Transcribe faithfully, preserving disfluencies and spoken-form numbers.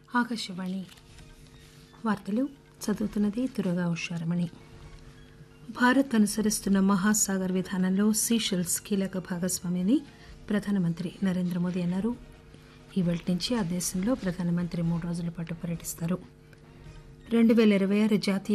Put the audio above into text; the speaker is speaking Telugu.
ఆకాశవాణి వార్తలు చదువుతున్నది దుర్గా ఉషారమణి. భారత్ అనుసరిస్తున్న మహాసాగర్ విధానంలో సీషెల్స్ కీలక భాగస్వామి ప్రధానమంత్రి నరేంద్ర మోదీ అన్నారు. ఈ రోజు నుంచి ఆ దేశంలో ప్రధానమంత్రి మూడు రోజుల పాటు పర్యటిస్తారు. రెండు పేల ఇరవై ఆరు జాతీయ